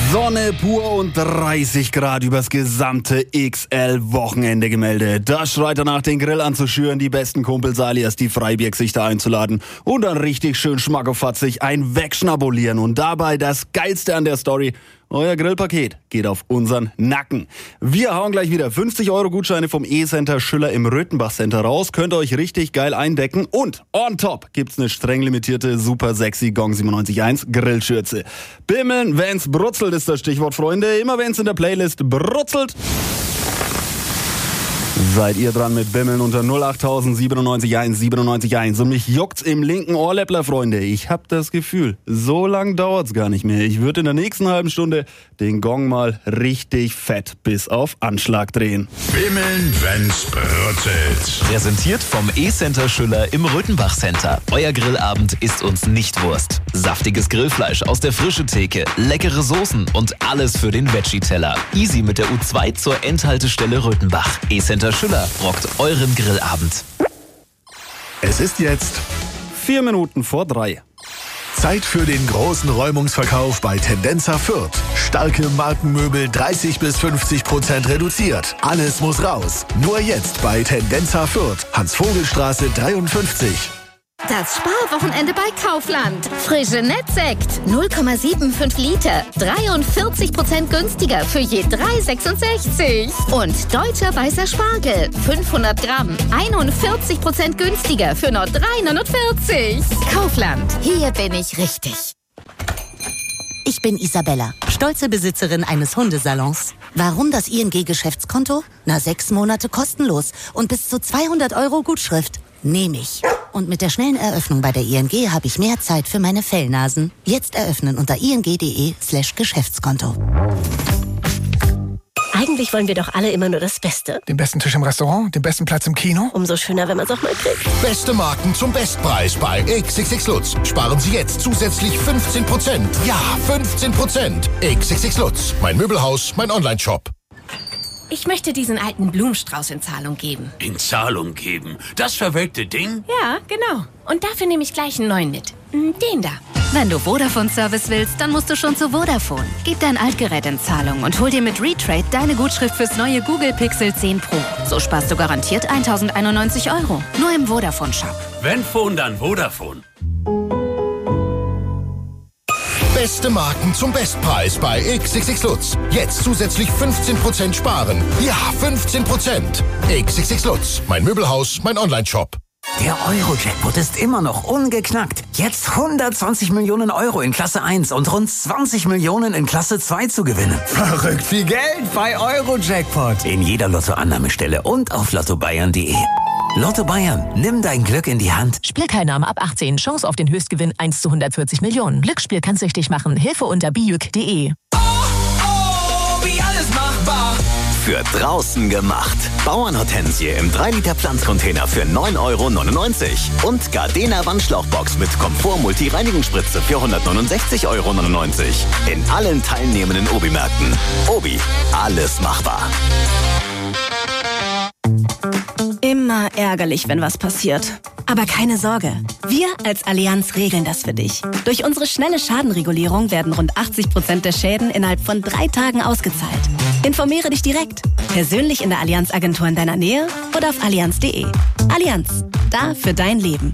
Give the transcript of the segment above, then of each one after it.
Sonne pur und 30 Grad übers gesamte XL-Wochenende gemeldet. Da schreit danach, den Grill anzuschüren, die besten Kumpels alias die Freibiergesichter einzuladen und dann richtig schön schmackofatzig ein Wegschnabulieren. Und dabei das Geilste an der Story: euer Grillpaket geht auf unseren Nacken. Wir hauen gleich wieder 50-Euro-Gutscheine vom E-Center Schüller im Röthenbach-Center raus. Könnt ihr euch richtig geil eindecken. Und on top gibt's eine streng limitierte, super sexy Gong 97.1 Grillschürze. Bimmeln, wenn's brutzelt, ist das Stichwort, Freunde. Immer wenn's in der Playlist brutzelt, seid ihr dran mit Bimmeln unter 08000 97.1 97.1. Und mich juckt's im linken Ohrläppler, Freunde. Ich hab das Gefühl, so lang dauert's gar nicht mehr. Ich würde in der nächsten halben Stunde den Gong mal richtig fett bis auf Anschlag drehen. Bimmeln, wenn's brutzelt. Präsentiert vom E-Center Schüller im Röthenbach Center. Euer Grillabend ist uns nicht Wurst. Saftiges Grillfleisch aus der frischen Theke, leckere Soßen und alles für den Veggie-Teller. Easy mit der U2 zur Endhaltestelle Röthenbach. E-Center Schüller rockt euren Grillabend. Es ist jetzt 4 Minuten vor 3. Zeit für den großen Räumungsverkauf bei Tendenza Fürth. Starke Markenmöbel 30-50% reduziert. Alles muss raus. Nur jetzt bei Tendenza Fürth. Hans-Vogel-Straße 53. Das Sparwochenende bei Kaufland. Frische Nettsekt 0,75 Liter. 43% günstiger für je 3,66. Und deutscher weißer Spargel 500 Gramm. 41% günstiger für nur 3,49. Kaufland. Hier bin ich richtig. Ich bin Isabella, stolze Besitzerin eines Hundesalons. Warum das ING-Geschäftskonto? 6 Monate kostenlos und bis zu 200 Euro Gutschrift. Nehme ich. Und mit der schnellen Eröffnung bei der ING habe ich mehr Zeit für meine Fellnasen. Jetzt eröffnen unter ing.de/Geschäftskonto. Eigentlich wollen wir doch alle immer nur das Beste. Den besten Tisch im Restaurant, den besten Platz im Kino. Umso schöner, wenn man es auch mal kriegt. Beste Marken zum Bestpreis bei XXX Lutz. Sparen Sie jetzt zusätzlich 15%. Ja, 15%. XXX Lutz. Mein Möbelhaus, mein Online-Shop. Ich möchte diesen alten Blumenstrauß in Zahlung geben. In Zahlung geben? Das verwelkte Ding? Ja, genau. Und dafür nehme ich gleich einen neuen mit. Den da. Wenn du Vodafone-Service willst, dann musst du schon zu Vodafone. Gib dein Altgerät in Zahlung und hol dir mit Retrade deine Gutschrift fürs neue Google Pixel 10 Pro. So sparst du garantiert 1.091 Euro. Nur im Vodafone-Shop. Wenn Phone, dann Vodafone. Beste Marken zum Bestpreis bei XXX Lutz. Jetzt zusätzlich 15% sparen. Ja, 15%. XXX Lutz. Mein Möbelhaus, mein Online-Shop. Der Euro-Jackpot ist immer noch ungeknackt. Jetzt 120 Millionen Euro in Klasse 1 und rund 20 Millionen in Klasse 2 zu gewinnen. Verrückt viel Geld bei Euro-Jackpot. In jeder Lottoannahmestelle und auf lottobayern.de. Lotto Bayern, nimm dein Glück in die Hand. Spielteilnahme ab 18. Chance auf den Höchstgewinn 1 zu 140 Millionen. Glücksspiel kann süchtig machen. Hilfe unter bijuk.de. Wie alles machbar. Für draußen gemacht. Bauernhortensie im 3-Liter Pflanzcontainer für 9,99 € und Gardena Wandschlauchbox mit Komfort-Multi-Reinigungsspritze für 169,99 € in allen teilnehmenden Obi-Märkten. Obi, alles machbar. Immer ärgerlich, wenn was passiert. Aber keine Sorge, wir als Allianz regeln das für dich. Durch unsere schnelle Schadenregulierung werden rund 80% der Schäden innerhalb von 3 Tagen ausgezahlt. Informiere dich direkt, persönlich in der Allianz-Agentur in deiner Nähe oder auf allianz.de. Allianz, da für dein Leben.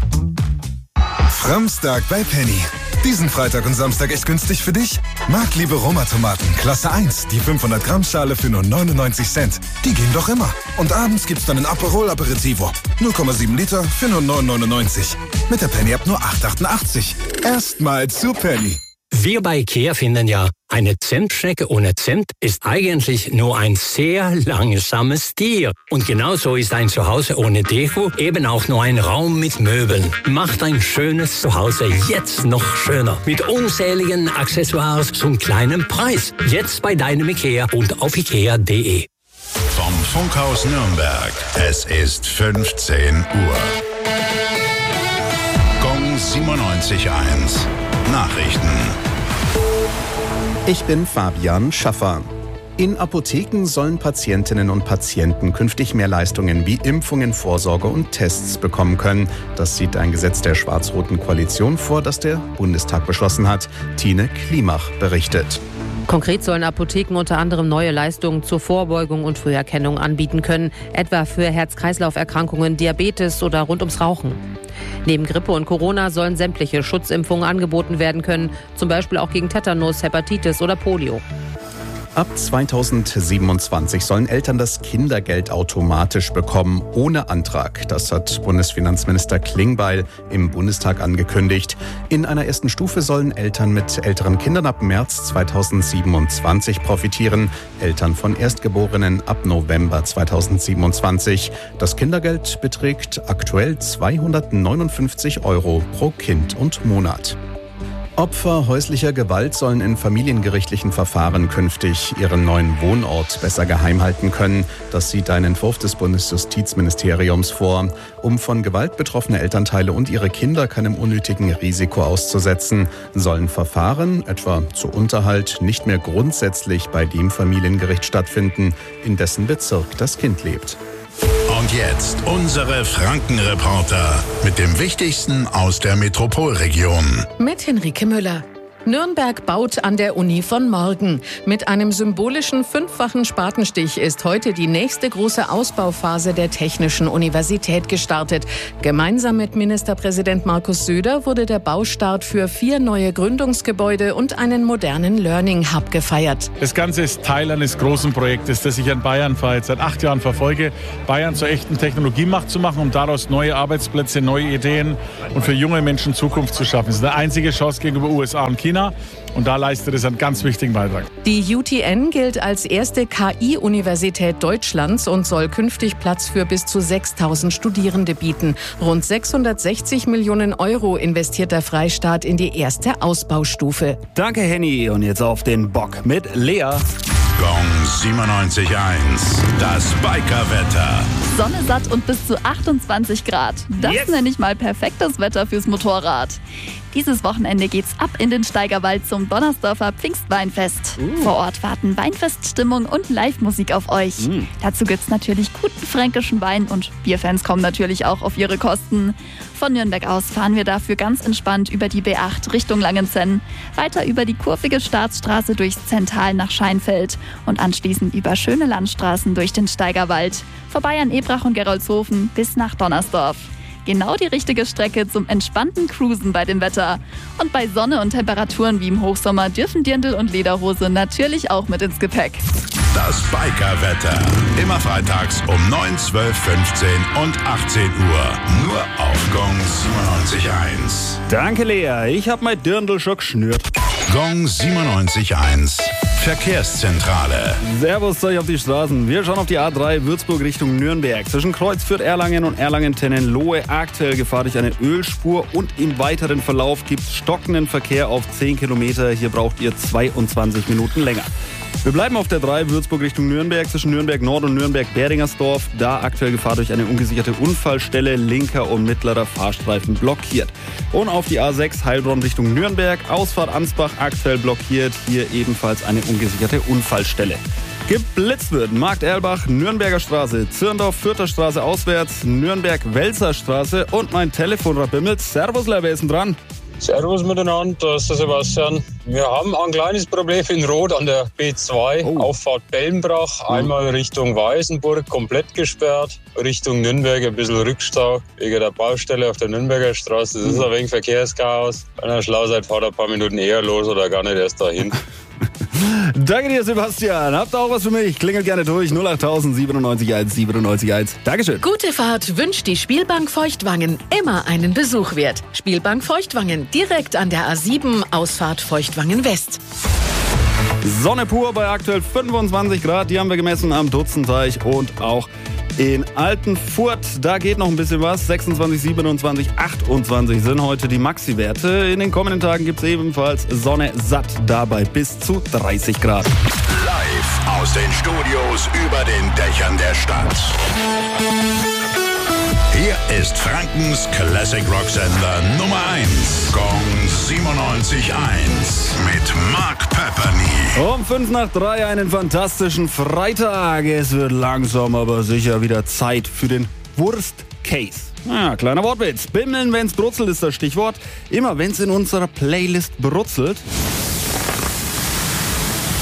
Framstag bei Penny. Diesen Freitag und Samstag echt günstig für dich? Marktliebe Roma-Tomaten, Klasse 1, die 500 Gramm Schale für nur 99 Cent. Die gehen doch immer. Und abends gibt's dann ein Aperol Aperitivo. 0,7 Liter für nur 9,99. Mit der Penny ab nur 8,88. Erstmal zu Penny. Wir bei IKEA finden ja, eine Zentschnecke ohne Cent ist eigentlich nur ein sehr langsames Tier. Und genauso ist ein Zuhause ohne Deko eben auch nur ein Raum mit Möbeln. Macht ein schönes Zuhause jetzt noch schöner. Mit unzähligen Accessoires zum kleinen Preis. Jetzt bei deinem IKEA und auf ikea.de. Vom Funkhaus Nürnberg. Es ist 15 Uhr. Gong 97.1. Nachrichten. Ich bin Fabian Schaffer. In Apotheken sollen Patientinnen und Patienten künftig mehr Leistungen wie Impfungen, Vorsorge und Tests bekommen können. Das sieht ein Gesetz der schwarz-roten Koalition vor, das der Bundestag beschlossen hat. Tine Klimach berichtet. Konkret sollen Apotheken unter anderem neue Leistungen zur Vorbeugung und Früherkennung anbieten können, etwa für Herz-Kreislauf-Erkrankungen, Diabetes oder rund ums Rauchen. Neben Grippe und Corona sollen sämtliche Schutzimpfungen angeboten werden können, zum Beispiel auch gegen Tetanus, Hepatitis oder Polio. Ab 2027 sollen Eltern das Kindergeld automatisch bekommen, ohne Antrag. Das hat Bundesfinanzminister Klingbeil im Bundestag angekündigt. In einer ersten Stufe sollen Eltern mit älteren Kindern ab März 2027 profitieren, Eltern von Erstgeborenen ab November 2027. Das Kindergeld beträgt aktuell 259 € pro Kind und Monat. Opfer häuslicher Gewalt sollen in familiengerichtlichen Verfahren künftig ihren neuen Wohnort besser geheim halten können. Das sieht ein Entwurf des Bundesjustizministeriums vor. Um von Gewalt betroffene Elternteile und ihre Kinder keinem unnötigen Risiko auszusetzen, sollen Verfahren, etwa zu Unterhalt, nicht mehr grundsätzlich bei dem Familiengericht stattfinden, in dessen Bezirk das Kind lebt. Und jetzt unsere Franken-Reporter mit dem Wichtigsten aus der Metropolregion. Mit Henrike Müller. Nürnberg baut an der Uni von morgen. Mit einem symbolischen 5-fachen Spatenstich ist heute die nächste große Ausbauphase der Technischen Universität gestartet. Gemeinsam mit Ministerpräsident Markus Söder wurde der Baustart für 4 neue Gründungsgebäude und einen modernen Learning Hub gefeiert. Das Ganze ist Teil eines großen Projektes, das ich an Bayern seit 8 Jahren verfolge, Bayern zur echten Technologiemacht zu machen, um daraus neue Arbeitsplätze, neue Ideen und für junge Menschen Zukunft zu schaffen. Das ist eine einzige Chance gegenüber USA und China. Und da leistet es einen ganz wichtigen Beitrag. Die UTN gilt als erste KI-Universität Deutschlands und soll künftig Platz für bis zu 6.000 Studierende bieten. Rund 660 Millionen € investiert der Freistaat in die erste Ausbaustufe. Danke, Henny. Und jetzt auf den Bock mit Lea. Gong 97.1, das Bikerwetter. Sonne satt und bis zu 28 Grad. Das nenne ich mal perfektes Wetter fürs Motorrad. Dieses Wochenende geht's ab in den Steigerwald zum Donnersdorfer Pfingstweinfest. Vor Ort warten Weinfeststimmung und Live-Musik auf euch. Dazu gibt's natürlich guten fränkischen Wein und Bierfans kommen natürlich auch auf ihre Kosten. Von Nürnberg aus fahren wir dafür ganz entspannt über die B8 Richtung Langenzenn, weiter über die kurvige Staatsstraße durchs Zental nach Scheinfeld und anschließend über schöne Landstraßen durch den Steigerwald, vorbei an Ebrach und Geroldshofen bis nach Donnersdorf. Genau die richtige Strecke zum entspannten Cruisen bei dem Wetter. Und bei Sonne und Temperaturen wie im Hochsommer dürfen Dirndl und Lederhose natürlich auch mit ins Gepäck. Das Bikerwetter. Immer freitags um 9, 12, 15 und 18 Uhr. Nur auf Gong 97.1. Danke, Lea. Ich habe mein Dirndl schon geschnürt. Gong 97.1. Verkehrszentrale. Servus zu euch auf die Straßen. Wir schauen auf die A3 Würzburg Richtung Nürnberg. Zwischen Kreuzfürth Erlangen und Erlangen-Tennenlohe aktuell Gefahr durch eine Ölspur und im weiteren Verlauf gibt es stockenden Verkehr auf 10 Kilometer. Hier braucht ihr 22 Minuten länger. Wir bleiben auf der 3 Würzburg Richtung Nürnberg, zwischen Nürnberg Nord und Nürnberg-Beringersdorf. Da aktuell Gefahr durch eine ungesicherte Unfallstelle, linker und mittlerer Fahrstreifen blockiert. Und auf die A6 Heilbronn Richtung Nürnberg, Ausfahrt Ansbach aktuell blockiert, hier ebenfalls eine ungesicherte Unfallstelle. Geblitzt wird Markt Erlbach, Nürnberger Straße, Zirndorf, Fürther Straße auswärts, Nürnberg-Welser Straße und mein Telefon bimmelt. Servus, wer ist denn dran? Servus miteinander, das ist der Sebastian. Wir haben ein kleines Problem in Rot an der B2, Auffahrt Bellenbrach, einmal Richtung Weißenburg komplett gesperrt, Richtung Nürnberg ein bisschen Rückstau wegen der Baustelle auf der Nürnberger Straße. Das ist ein wenig Verkehrschaos. Wenn ihr schlau seid, fahrt ein paar Minuten eher los oder gar nicht erst dahin. Danke dir, Sebastian. Habt ihr auch was für mich? Klingelt gerne durch. 08000 97 1 97 1. Dankeschön. Gute Fahrt wünscht die Spielbank Feuchtwangen. Immer einen Besuch wert. Spielbank Feuchtwangen, direkt an der A7, Ausfahrt Feuchtwangen West. Sonne pur bei aktuell 25 Grad. Die haben wir gemessen am Dutzenteich und auch in Altenfurt. Da geht noch ein bisschen was. 26, 27, 28 sind heute die Maxi-Werte. In den kommenden Tagen gibt es ebenfalls Sonne satt, dabei bis zu 30 Grad. Live aus den Studios über den Dächern der Stadt. Hier ist Frankens Classic Rock Sender Nummer 1. Gong 97.1 mit Mark Pepperny. Um 2:55 einen fantastischen Freitag. Es wird langsam aber sicher wieder Zeit für den Wurst-Case. Ja, kleiner Wortwitz. Bimmeln, wenn's brutzelt, ist das Stichwort. Immer wenn's in unserer Playlist brutzelt.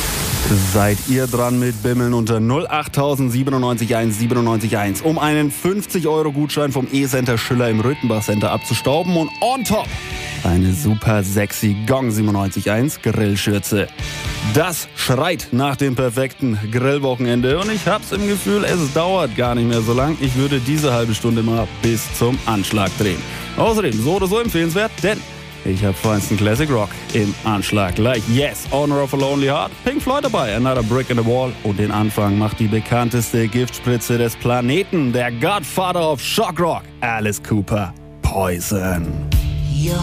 Seid ihr dran mit Bimmeln unter 0809791 um einen 50-Euro-Gutschein vom E-Center Schiller im Röthenbach Center abzustauben und on top eine super sexy Gong 97.1 Grillschürze. Das schreit nach dem perfekten Grillwochenende und ich hab's im Gefühl, es dauert gar nicht mehr so lang. Ich würde diese halbe Stunde mal bis zum Anschlag drehen. Außerdem so oder so empfehlenswert, denn ich hab feinsten Classic Rock im Anschlag. Like Yes, Honor of a Lonely Heart, Pink Floyd dabei, Another Brick in the Wall. Und den Anfang macht die bekannteste Giftspritze des Planeten, der Godfather of Shock Rock, Alice Cooper, Poison.